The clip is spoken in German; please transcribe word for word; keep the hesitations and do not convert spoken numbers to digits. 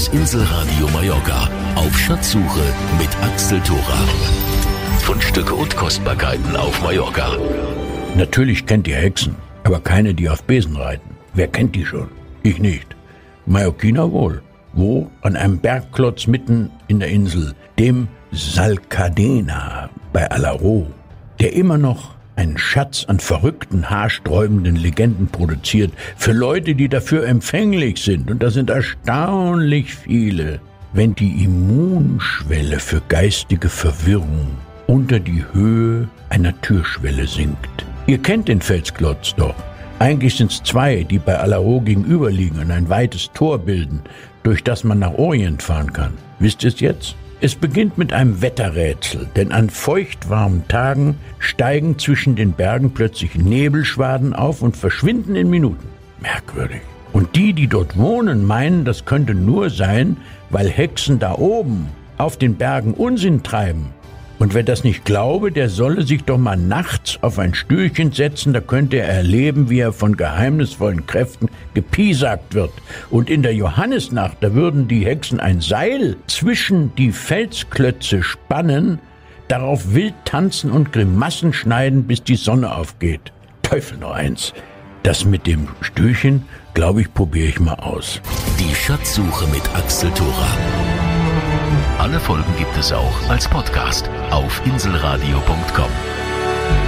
Inselradio Mallorca auf Schatzsuche mit Axel Thora. Fundstücke und Kostbarkeiten auf Mallorca. Natürlich kennt ihr Hexen, aber keine, die auf Besen reiten. Wer kennt die schon? Ich nicht. Mallorquiner wohl. Wo? An einem Bergklotz mitten in der Insel, dem Salcadena bei Alaró, der immer noch einen Schatz an verrückten, haarsträubenden Legenden produziert für Leute, die dafür empfänglich sind. Und das sind erstaunlich viele. Wenn die Immunschwelle für geistige Verwirrung unter die Höhe einer Türschwelle sinkt. Ihr kennt den Felsklotz doch. Eigentlich sind es zwei, die bei Alaró gegenüberliegen und ein weites Tor bilden, durch das man nach Orient fahren kann. Wisst ihr es jetzt? Es beginnt mit einem Wetterrätsel, denn an feuchtwarmen Tagen steigen zwischen den Bergen plötzlich Nebelschwaden auf und verschwinden in Minuten. Merkwürdig. Und die, die dort wohnen, meinen, das könnte nur sein, weil Hexen da oben auf den Bergen Unsinn treiben. Und wer das nicht glaube, der solle sich doch mal nachts auf ein Stühlchen setzen, da könnte er erleben, wie er von geheimnisvollen Kräften gepiesackt wird. Und in der Johannisnacht, da würden die Hexen ein Seil zwischen die Felsklötze spannen, darauf wild tanzen und Grimassen schneiden, bis die Sonne aufgeht. Teufel noch eins. Das mit dem Stühlchen, glaube ich, probiere ich mal aus. Die Schatzsuche mit Axel Thora. Alle Folgen gibt es auch als Podcast auf inselradio punkt com.